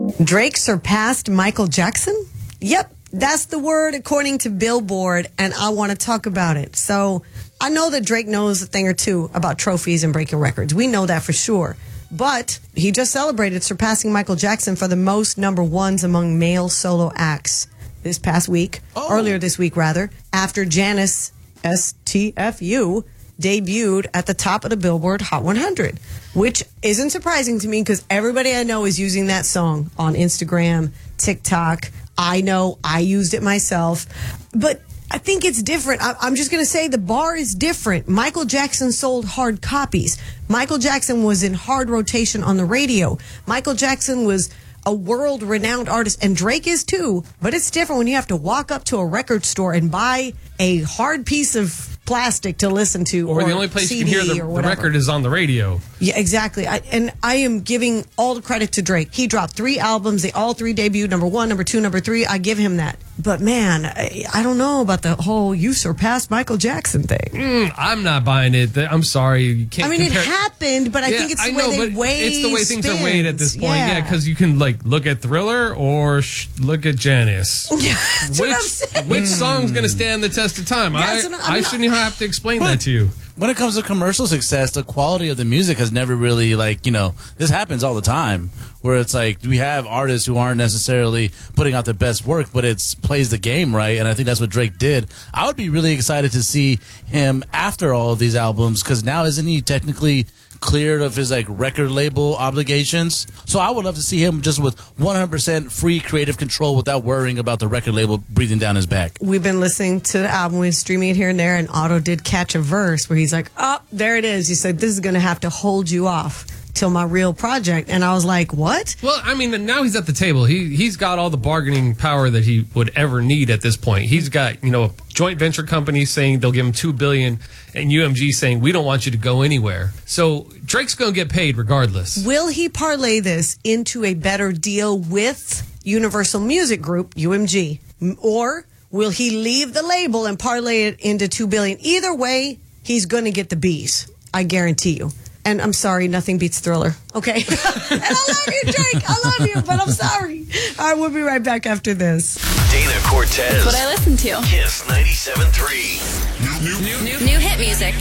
Drake surpassed Michael Jackson? Yep, that's the word according to Billboard, and I want to talk about it. So I know that Drake knows a thing or two about trophies and breaking records. We know that for sure. But he just celebrated surpassing Michael Jackson for the most number ones among male solo acts this past week, earlier this week rather, after Janice STFU debuted at the top of the Billboard Hot 100, which isn't surprising to me because everybody I know is using that song on Instagram, TikTok. I know I used it myself, but I think it's different. I'm just going to say the bar is different. Michael Jackson sold hard copies. Michael Jackson was in hard rotation on the radio. Michael Jackson was a world-renowned artist, and Drake is too, but it's different when you have to walk up to a record store and buy a hard piece of plastic to listen to, or the only place CD you can hear the record is on the radio. Yeah, exactly. I am giving all the credit to Drake. He dropped 3 albums. They all 3 debuted, number 1, number 2, number 3. I give him that. But man, I don't know about the whole you surpassed Michael Jackson thing. I'm not buying it. I'm sorry. You can't it happened, but I think it's the way they weigh it's the way things spins. are weighed at this point. Yeah, because you can look at Thriller or look at Janice. That's what I'm saying. Which song's going to stand the test of time? I shouldn't even have to explain that to you. When it comes to commercial success, the quality of the music has never really, this happens all the time, where it's like we have artists who aren't necessarily putting out their best work, but it plays the game right, and I think that's what Drake did. I would be really excited to see him after all of these albums, because now isn't he technically cleared of his record label obligations? So I would love to see him just with 100% free creative control without worrying about the record label breathing down his back. We've been listening to the album, we're streaming it here and there, and Otto did catch a verse where he's like, oh, there it is. He said, this is going to have to hold you off till my real project. And I was like, what? Well, I mean, now he's at the table. He's got all the bargaining power that he would ever need at this point. He's got, a joint venture company saying they'll give him $2 billion, and UMG saying we don't want you to go anywhere. So Drake's going to get paid regardless. Will he parlay this into a better deal with Universal Music Group, UMG, or will he leave the label and parlay it into $2 billion? Either way, he's going to get the B's. I guarantee you. And I'm sorry, nothing beats Thriller. Okay? And I love you, Drake. I love you, but I'm sorry. All right, we'll be right back after this. Dana Cortez. That's what I listen to. Kiss 97.3. New hit music.